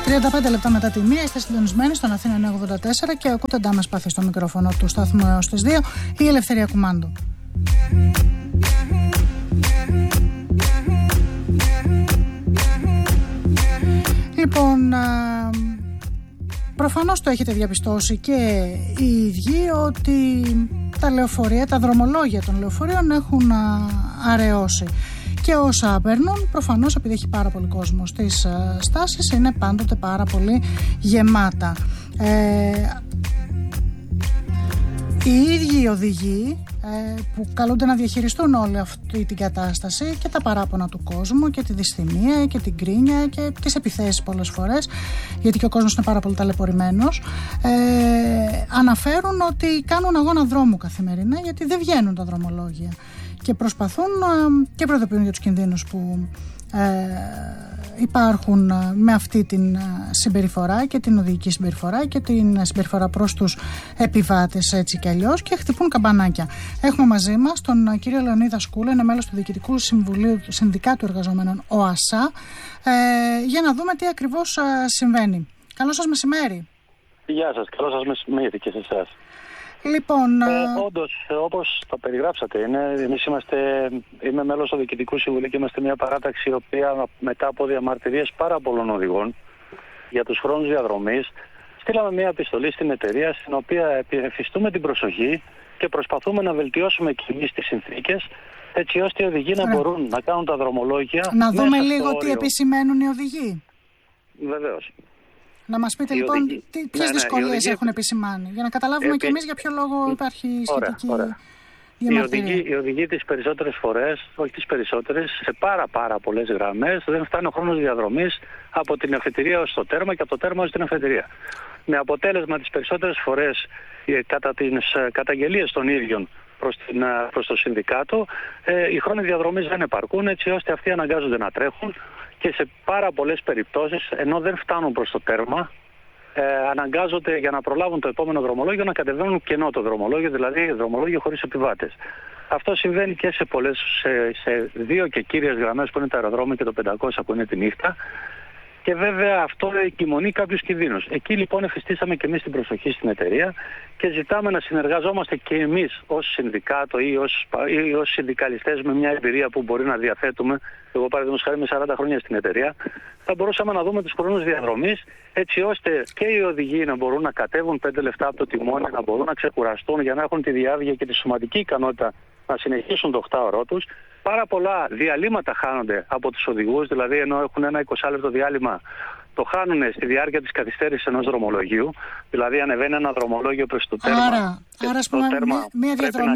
35 λεπτά μετά τη 1 είστε συντονισμένοι στον Αθήνα 984 και ακούτε Ντάμας Πάθη στο μικρόφωνο του σταθμού έως τις 2, η Ελευθερία Κουμάντου. Λοιπόν, προφανώς το έχετε διαπιστώσει και οι ίδιοι ότι τα λεωφορεία, τα δρομολόγια των λεωφορείων έχουν αραιώσει. Και όσα παίρνουν, προφανώς επειδή έχει πάρα πολύ κόσμο στις στάσεις, είναι πάντοτε πάρα πολύ γεμάτα. Οι ίδιοι οι οδηγοί που καλούνται να διαχειριστούν όλη αυτή την κατάσταση και τα παράπονα του κόσμου και τη δυσθυμία και την κρίνια και τις επιθέσεις πολλές φορές, γιατί και ο κόσμος είναι πάρα πολύ ταλαιπωρημένος, αναφέρουν ότι κάνουν αγώνα δρόμου καθημερινά γιατί δεν βγαίνουν τα δρομολόγια και προσπαθούν και προειδοποιούν για τους κινδύνους που υπάρχουν με αυτή την συμπεριφορά και την οδηγική συμπεριφορά και την συμπεριφορά προς τους επιβάτες έτσι κι αλλιώς και χτυπούν καμπανάκια. Έχουμε μαζί μας τον κύριο Λεωνίδα Σκούλα, είναι μέλος του Διοικητικού Συμβουλίου του Συνδικάτου Εργαζομένων ΟΑΣΑ, για να δούμε τι ακριβώς συμβαίνει. Καλό σας μεσημέρι. Γεια σας, καλό σας μεσημέρι και σε εσάς. Λοιπόν, όντως, όπως το περιγράψατε, είμαι μέλος του Διοικητικού Συμβουλίου και είμαστε μια παράταξη η οποία μετά από διαμαρτυρίες πάρα πολλών οδηγών για τους χρόνους διαδρομής στείλαμε μια επιστολή στην εταιρεία στην οποία εφιστούμε την προσοχή και προσπαθούμε να βελτιώσουμε και εμείς τις συνθήκες έτσι ώστε οι οδηγοί να μπορούν να κάνουν τα δρομολόγια. Να δούμε λίγο τι επισημαίνουν οι οδηγοί. Βεβαίως. Να μας πείτε λοιπόν ποιες δυσκολίες έχουν επισημάνει, για να καταλάβουμε και εμείς για ποιο λόγο υπάρχει σχετική διαμαρτυρία. Οι οδηγοί τις περισσότερες φορές, όχι τις περισσότερες, σε πάρα πολλές γραμμές δεν φτάνει ο χρόνος διαδρομής από την αφετηρία ως το τέρμα και από το τέρμα ως την αφετηρία. Με αποτέλεσμα τις περισσότερες φορές κατά τις καταγγελίες των ίδιων προς το συνδικάτο, οι χρόνοι διαδρομής δεν επαρκούν έτσι ώστε αυτοί αναγκάζονται να τρέχουν. Και σε πάρα πολλές περιπτώσεις, ενώ δεν φτάνουν προς το τέρμα, αναγκάζονται για να προλάβουν το επόμενο δρομολόγιο να κατεβαίνουν κενό το δρομολόγιο, δηλαδή δρομολόγιο χωρίς επιβάτες. Αυτό συμβαίνει και σε δύο και κύριες γραμμές που είναι το αεροδρόμιο και το 500 που είναι τη νύχτα. Και βέβαια αυτό εγκυμονεί κάποιους κινδύνους. Εκεί λοιπόν εφιστήσαμε και εμείς την προσοχή στην εταιρεία και ζητάμε να συνεργαζόμαστε και εμείς ως συνδικάτο ή ως συνδικαλιστές με μια εμπειρία που μπορεί να διαθέτουμε. Εγώ παραδείγματος χάρη με 40 χρόνια στην εταιρεία, θα μπορούσαμε να δούμε τους χρόνους διαδρομής έτσι ώστε και οι οδηγοί να μπορούν να κατέβουν 5 λεπτά από το τιμόνι, να μπορούν να ξεκουραστούν για να έχουν τη διάβγεια και τη σωματική ικανότητα να συνεχίσουν το 8ωρό τους. Πάρα πολλά διαλύματα χάνονται από τους οδηγούς, δηλαδή ενώ έχουν ένα 20 λεπτό διάλειμμα, το χάνουν στη διάρκεια της καθυστέρησης ενός δρομολογίου. Δηλαδή ανεβαίνει ένα δρομολόγιο προς το τέρμα. Άρα ας πούμε, μια διαδρομή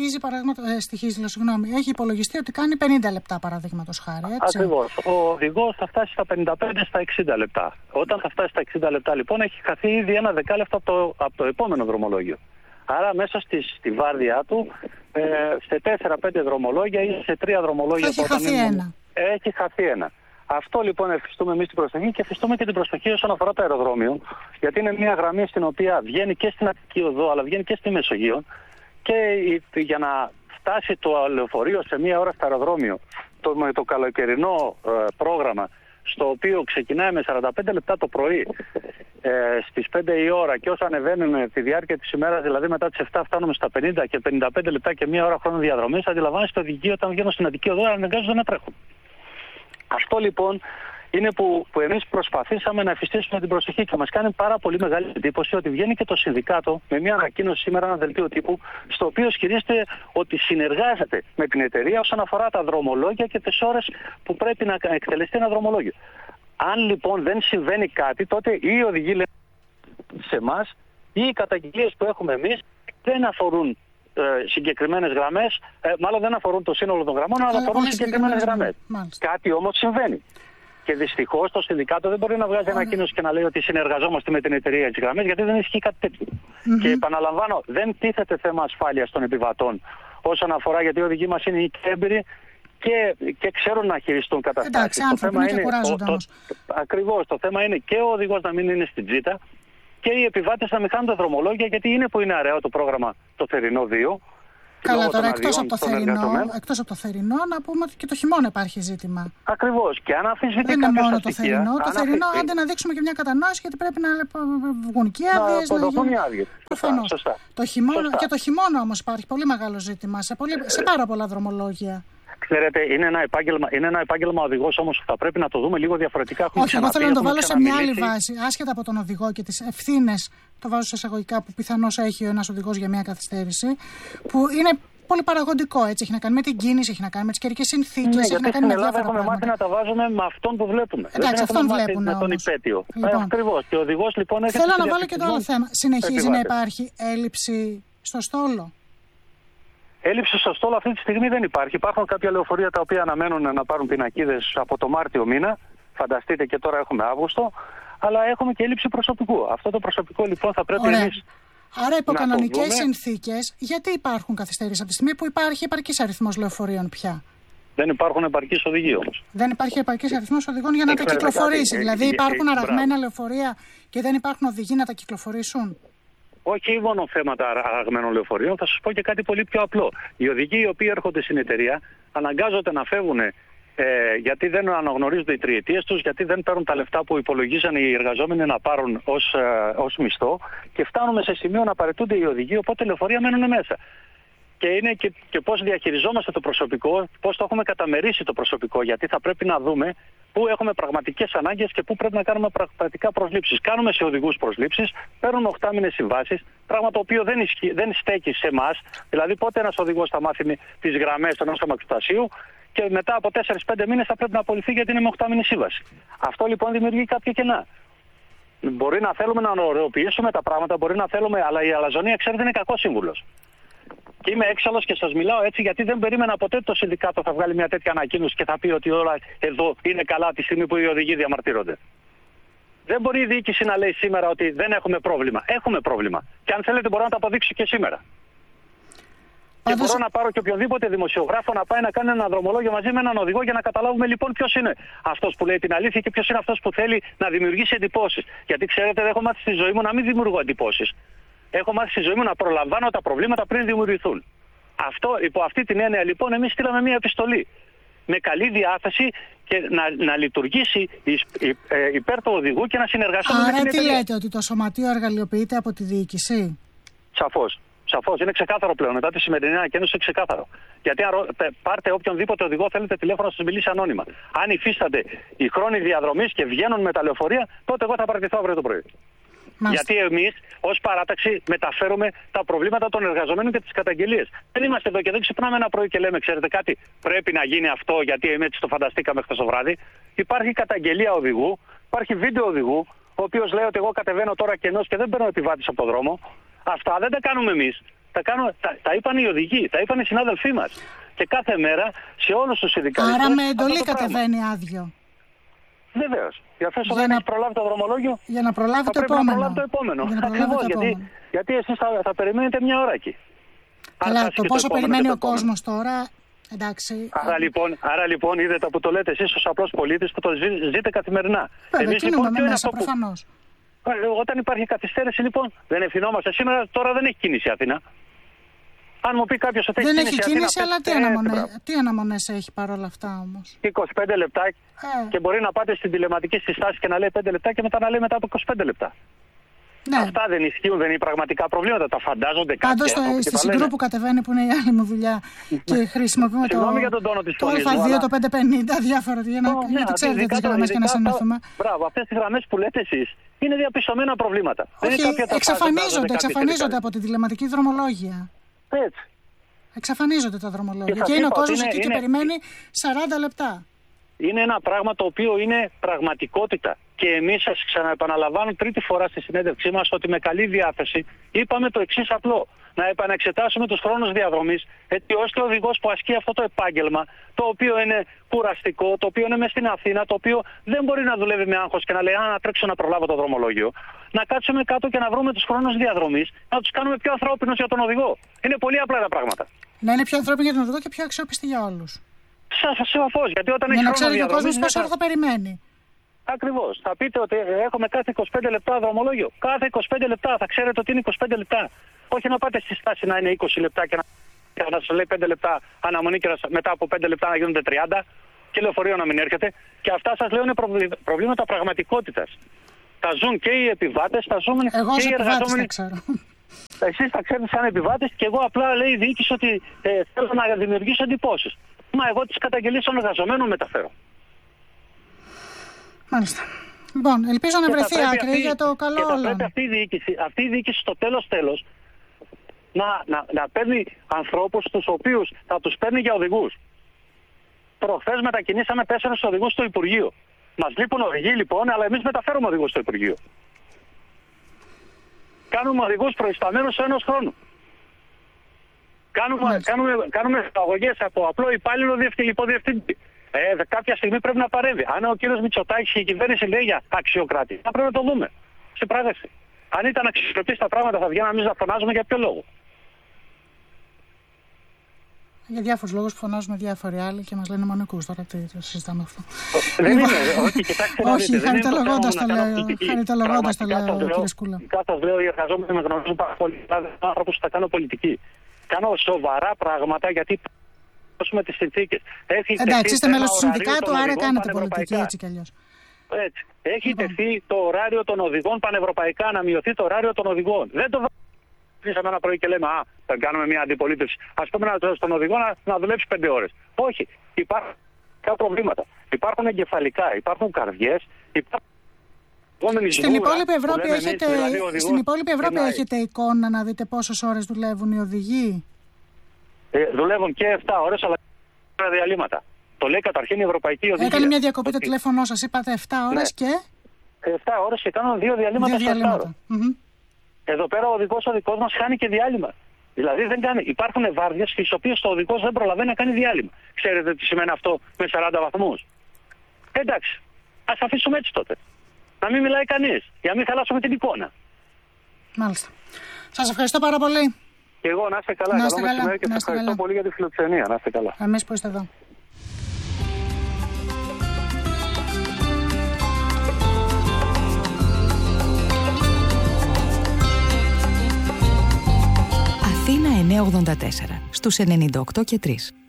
έχει υπολογιστεί ότι κάνει 50 λεπτά παραδείγματος χάρη. Έτσι. Ακριβώς. Ο οδηγός θα φτάσει στα 55 στα 60 λεπτά. Όταν θα φτάσει στα 60 λεπτά λοιπόν έχει χαθεί ήδη ένα δεκάλεπτο από το επόμενο δρομολόγιο. Άρα μέσα στη βάρδιά του σε 4-5 δρομολόγια ή σε 3 δρομολόγια έχει χαθεί ένα. Αυτό λοιπόν εφιστούμε εμείς την προσοχή και εφιστούμε και την προσοχή όσον αφορά το αεροδρόμιο, γιατί είναι μια γραμμή στην οποία βγαίνει και στην Αττική Οδό αλλά βγαίνει και στη Μεσογείο και για να φτάσει το λεωφορείο σε μια ώρα στο αεροδρόμιο με το καλοκαιρινό πρόγραμμα, στο οποίο ξεκινάει με 45 λεπτά το πρωί στις 5 η ώρα και όσο ανεβαίνουν τη διάρκεια της ημέρας, δηλαδή μετά τις 7 φτάνουμε στα 50 και 55 λεπτά και μία ώρα χρόνο διαδρομής, αντιλαμβάνεστε ότι οδηγοί όταν βγαίνουν στην Αττική Οδό αναγκάζονται να τρέχουν. Αυτό λοιπόν είναι που εμείς προσπαθήσαμε να εφιστήσουμε την προσοχή και μας κάνει πάρα πολύ μεγάλη εντύπωση ότι βγαίνει και το συνδικάτο με μια ανακοίνωση σήμερα, ένα δελτίο τύπου, στο οποίο ισχυρίζεται ότι συνεργάζεται με την εταιρεία όσον αφορά τα δρομολόγια και τις ώρες που πρέπει να εκτελεστεί ένα δρομολόγιο. Αν λοιπόν δεν συμβαίνει κάτι, τότε ή οι οδηγοί λένε σε εμάς ή οι καταγγελίες που έχουμε εμείς δεν αφορούν συγκεκριμένες γραμμές, μάλλον δεν αφορούν το σύνολο των γραμμών, αλλά αφορούν συγκεκριμένες γραμμές. Κάτι όμως συμβαίνει. Και δυστυχώς το συνδικάτο δεν μπορεί να βγάζει ανακοίνωση και να λέει ότι συνεργαζόμαστε με την εταιρεία της γραμμής, γιατί δεν ισχύει κάτι τέτοιο. Και επαναλαμβάνω, δεν τίθεται θέμα ασφάλειας των επιβατών όσον αφορά, γιατί οι οδηγοί μας είναι έμπειροι και ξέρουν να χειριστούν καταστάσεις. Εντάξει, το θέμα είναι ακριβώς, το θέμα είναι και ο οδηγός να μην είναι στην τζίτα και οι επιβάτες να μην χάνουν τα δρομολόγια, γιατί είναι που είναι αραιό το πρόγραμμα το θερινό 2 Καλά, τώρα εκτός από το θερινό, να πούμε ότι και το χειμώνα υπάρχει ζήτημα. Ακριβώς. Και αν αμφισβητεί δεν είναι κάποιος μόνο τα το στοιχεία, θερινό. Το θερινό, άντε να δείξουμε και μια κατανόηση, γιατί πρέπει να βγουν και άδειες. Να αποδοθούν οι άδειες. Προφανώς. Και το χειμώνα όμως υπάρχει πολύ μεγάλο ζήτημα σε πάρα πολλά δρομολόγια. Ξέρετε, είναι ένα επάγγελμα οδηγός όμως που θα πρέπει να το δούμε λίγο διαφορετικά. Όχι, εγώ θέλω να το βάλω σε μια άλλη βάση. Άσχετα από τον οδηγό και τις ευθύνες, το βάζω σε εισαγωγικά, που πιθανώς έχει ένας οδηγός για μια καθυστέρηση, που είναι πολύ παραγωγικό. Έτσι, έχει να κάνει με την κίνηση, έχει να κάνει με τις καιρικές συνθήκες. Ναι, έχει να κάνει με διάφορα πράγματα. Έχουμε μάθει να τα βάζουμε με αυτόν που βλέπουμε. Εντάξει, αυτόν βλέπουμε. Με τον υπέτειο. Λοιπόν, ακριβώς. Και ο οδηγός λοιπόν έχει. Θέλω να βάλω και το άλλο θέμα. Συνεχίζει να υπάρχει έλλειψη στο στόλο. Έλλειψη στο στόλο αυτή τη στιγμή δεν υπάρχει. Υπάρχουν κάποια λεωφορεία τα οποία αναμένουν να πάρουν πινακίδες από το Μάρτιο μήνα. Φανταστείτε, και τώρα έχουμε Αύγουστο. Αλλά έχουμε και έλλειψη προσωπικού. Αυτό το προσωπικό λοιπόν θα πρέπει εμείς. Άρα, υπό κανονικές συνθήκες, γιατί υπάρχουν καθυστερήσεις από τη στιγμή που υπάρχει επαρκής αριθμός λεωφορείων πια? Δεν υπάρχουν επαρκείς οδηγοί όμως. Δεν υπάρχει επαρκής αριθμός οδηγών για να τα κυκλοφορήσει. Δηλαδή, υπάρχουν αραγμένα λεωφορεία και δεν υπάρχουν οδηγοί να τα κυκλοφορήσουν. Όχι μόνο θέματα αραγμένων λεωφορείων, θα σας πω και κάτι πολύ πιο απλό. Οι οδηγοί οι οποίοι έρχονται στην εταιρεία αναγκάζονται να φεύγουν γιατί δεν αναγνωρίζονται οι τριετίες τους, γιατί δεν παίρνουν τα λεφτά που υπολογίζαν οι εργαζόμενοι να πάρουν ως μισθό, και φτάνουμε σε σημείο να παραιτούνται οι οδηγοί, οπότε λεωφορεία μένουν μέσα. Και είναι και πώς διαχειριζόμαστε το προσωπικό, πώς το έχουμε καταμερίσει το προσωπικό, γιατί θα πρέπει να δούμε πού έχουμε πραγματικές ανάγκες και πού πρέπει να κάνουμε πραγματικά προσλήψεις. Κάνουμε σε οδηγούς προσλήψεις, παίρνουμε 8 μήνες συμβάσεις, πράγμα το οποίο δεν στέκει σε εμάς. Δηλαδή, πότε ένας οδηγός θα μάθει τις γραμμές ενός αμαξοστασίου και μετά από 4-5 μήνες θα πρέπει να απολυθεί γιατί είναι με 8 μήνες σύμβαση. Αυτό λοιπόν δημιουργεί κάποια κενά. Μπορεί να θέλουμε να ωραιοποιήσουμε τα πράγματα, μπορεί να θέλουμε, αλλά η αλαζονία, ξέρετε, είναι κακός σύμβουλος. Και είμαι έξαλλος και σας μιλάω έτσι γιατί δεν περίμενα ποτέ το συνδικάτο θα βγάλει μια τέτοια ανακοίνωση και θα πει ότι όλα εδώ είναι καλά τη στιγμή που οι οδηγοί διαμαρτύρονται. Δεν μπορεί η διοίκηση να λέει σήμερα ότι δεν έχουμε πρόβλημα. Έχουμε πρόβλημα. Και αν θέλετε μπορώ να το αποδείξω και σήμερα. Και μπορώ να πάρω και οποιονδήποτε δημοσιογράφο να πάει να κάνει ένα δρομολόγιο μαζί με έναν οδηγό για να καταλάβουμε λοιπόν ποιος είναι αυτός που λέει την αλήθεια και ποιος είναι αυτός που θέλει να δημιουργήσει εντυπώσεις. Γιατί ξέρετε, έχω μάθει στη ζωή μου να μην δημιουργώ εντυπώσεις. Έχω μάθει στη ζωή μου να προλαμβάνω τα προβλήματα πριν δημιουργηθούν. Υπό αυτή την έννοια λοιπόν εμείς στείλαμε μια επιστολή με καλή διάθεση και να λειτουργήσει υπέρ του οδηγού και να συνεργαστούμε με την εταιρεία. Άρα τι λέτε, ότι το σωματείο εργαλειοποιείται από τη διοίκηση? Σαφώς. Σαφώς. Είναι ξεκάθαρο πλέον. Μετά τη σημερινή ανακοίνωση είναι ξεκάθαρο. Γιατί αν πάρτε οποιονδήποτε οδηγό θέλετε τηλέφωνο να σας μιλήσει ανώνυμα. Αν υφίστανται οι χρόνοι διαδρομής και βγαίνουν με τα λεωφορεία, τότε εγώ θα παραιτηθώ αύριο το πρωί. Μάλιστα. Γιατί εμείς ως παράταξη μεταφέρουμε τα προβλήματα των εργαζομένων και τις καταγγελίες. Δεν είμαστε εδώ και δεν ξυπνάμε ένα πρωί και λέμε, ξέρετε κάτι, πρέπει να γίνει αυτό γιατί έτσι το φανταστήκαμε χθες το βράδυ. Υπάρχει καταγγελία οδηγού, υπάρχει βίντεο οδηγού, ο οποίος λέει ότι εγώ κατεβαίνω τώρα κενός και δεν παίρνω επιβάτης από τον δρόμο. Αυτά δεν τα κάνουμε εμείς. Τα είπαν οι οδηγοί, τα είπαν οι συνάδελφοί μας. Και κάθε μέρα σε όλους τους συνδικαλιστές. Άρα με εντολή κατεβαίνει άδειο. Βεβαίως. Για αυτό δεν έχει προλάβει το δρομολόγιο. Για να προλάβει το επόμενο. Ακριβώς. Γιατί εσείς θα περιμένετε μια ώρα εκεί. Αλλά το πόσο περιμένει ο κόσμος τώρα. Εντάξει. Άρα λοιπόν είδατε που το λέτε εσείς ως απλός πολίτης που το ζείτε καθημερινά. Εμείς λοιπόν ποιο είναι αυτό προφανώς. Όταν υπάρχει καθυστέρηση λοιπόν δεν ευθυνόμαστε. Σήμερα τώρα δεν έχει κίνηση η Αθήνα. Αν μου πει κάποιος ότι δεν έχει κίνηση, αλλά τι αναμονές έχει παρόλα αυτά όμως? 25 λεπτά και μπορεί να πάτε στην τηλεματική στη στάση και να λέει 5 λεπτά και μετά να λέει μετά από 25 λεπτά. Ναι. Αυτά δεν ισχύουν, δεν είναι πραγματικά προβλήματα. Τα φαντάζονται κάποιοι. Πάντως στη Συγκρού που κατεβαίνει, που είναι η άλλη μου δουλειά, και χρησιμοποιούμε το Α2, το 550, διάφορα. Γιατί ξέρετε τις γραμμές και να συνεννοηθούμε. Μπράβο, αυτές τις γραμμές που λέτε εσείς είναι διαπιστωμένα προβλήματα. Όχι, εξαφανίζονται από την τηλεματική δρομολόγια. Έτσι. Εξαφανίζονται τα δρομολόγια. Και είναι ο κόσμος εκεί και περιμένει 40 λεπτά. Είναι ένα πράγμα το οποίο είναι πραγματικότητα. Και εμείς σας ξαναεπαναλαμβάνω τρίτη φορά στη συνέντευξή μας ότι με καλή διάθεση είπαμε το εξής απλό. Να επανεξετάσουμε τους χρόνους διαδρομής, έτσι ώστε ο οδηγός που ασκεί αυτό το επάγγελμα, το οποίο είναι κουραστικό, το οποίο είναι μες στην Αθήνα, το οποίο δεν μπορεί να δουλεύει με άγχος και να λέει να τρέξω να προλάβω το δρομολόγιο, να κάτσουμε κάτω και να βρούμε τους χρόνους διαδρομής, να τους κάνουμε πιο ανθρώπινους για τον οδηγό. Είναι πολύ απλά τα πράγματα. Να είναι πιο ανθρώπινοι για τον οδηγό και πιο αξιόπιστοι για όλους. Σαφώς, γιατί όταν έχει χρόνο διαδρομής. Για να ξέρει ο κόσμος πόσο ώρα θα περιμένει. Ακριβώς. Θα πείτε ότι έχουμε κάθε 25 λεπτά δρομολόγιο. Κάθε 25 λεπτά θα ξέρετε ότι είναι 25 λεπτά. Όχι να πάτε στη στάση να είναι 20 λεπτά και να να σας λέει 5 λεπτά αναμονή και μετά από 5 λεπτά να γίνονται 30 και λεωφορείο να μην έρχεται. Και αυτά σας λέω είναι προβλήματα πραγματικότητας. Τα ζουν και οι επιβάτες, τα ζουν και οι εργαζόμενοι. Εσείς τα ξέρετε σαν επιβάτες και εγώ απλά λέει η διοίκηση ότι θέλω να δημιουργήσω εντυπώσεις. Μα εγώ τις καταγγελίες των εργαζομένων μεταφέρω. Μάλιστα. Λοιπόν, ελπίζω να βρεθεί άκρη για το καλό όλων. Και θα πρέπει αυτή η διοίκηση στο τέλος να παίρνει ανθρώπους τους οποίους θα τους παίρνει για οδηγούς. Προχθές μετακινήσαμε 4 οδηγούς στο Υπουργείο. Μας λείπουν οδηγοί λοιπόν, αλλά εμείς μεταφέρουμε οδηγούς στο Υπουργείο. Κάνουμε οδηγούς προϊσταμένους ενός χρόνου. Κάνουμε εισαγωγές από απλό υπάλληλο υποδιευθυντή. Κάποια στιγμή πρέπει να παρέμβει. Αν ο κύριος Μητσοτάκης και η κυβέρνηση λέει για αξιοκράτη, θα πρέπει να το δούμε. Στην πράξη. Αν ήταν αξιοπρεπείς τα πράγματα, θα βγαίναμε εμείς να φωνάζουμε για ποιο λόγο. Για διάφορους λόγους που φωνάζουν διάφοροι άλλοι και μας λένε μονικούς. Τώρα τι συζητάμε αυτό. Δεν είναι. Όχι, κοιτάξτε. Όχι, χαριτολογώντας το λέω, κύριε Σκούλα. Σας λέω, οι εργαζόμενοι με γνωρίζουν πάρα πολύ. Δηλαδή, άνθρωπος που θα κάνω πολιτική. Κάνω σοβαρά πράγματα γιατί με τις συνθήκες. Εντάξει, είστε μέλος του συνδικάτου, άρα κάνετε πολιτική έτσι κι αλλιώς. Έτσι. Έχει τεθεί το ωράριο των οδηγών πανευρωπαϊκά, να μειωθεί το ωράριο των οδηγών. Δεν το βρίσκαμε ένα πρωί και λέμε θα κάνουμε μια αντιπολίτευση. Ας πούμε στον οδηγό να δουλέψει 5 ώρες. Όχι. Υπάρχουν προβλήματα. Υπάρχουν εγκεφαλικά, υπάρχουν καρδιές, Στην υπόλοιπη Ευρώπη έχετε εικόνα να δείτε πόσες ώρες δουλεύουν οι οδηγοί? Δουλεύουν και 7 ώρες, αλλά και διαλύματα. Το λέει καταρχήν η Ευρωπαϊκή Οδηγία. Έκανε μια διακοπή το τηλέφωνο σας, είπατε 7 ώρες και... 7 ώρες και κάνουν 2 διαλύματα στο 7 ώρες. Εδώ πέρα ο οδικός μας χάνει και διάλειμμα. Δηλαδή δεν κάνει. Υπάρχουν βάρδιες στις οποίες ο οδικός δεν προλαβαίνει να κάνει διάλειμμα. Ξέρετε τι σημαίνει αυτό με 40 βαθμούς? Εντάξει, ας αφήσουμε έτσι τότε. Να μην μιλάει κανείς, για να μην χαλάσουμε την εικόνα. Μάλιστα. Σας ευχαριστώ πάρα πολύ. Και εγώ να είστε καλά. Καλό μεσημέρι και σας ευχαριστώ πολύ για τη φιλοξενία. Να είστε καλά. Εμείς που είστε εδώ. Αθήνα 984 στους 98 και 3.